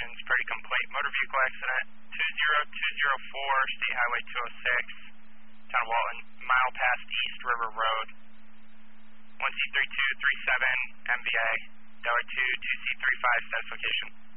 identification's pretty complete. Motor vehicle accident 20204, State Highway 206, Town of Walton, mile past East River Road. 1C3237, MVA, Delaware 2, 2C35, status location.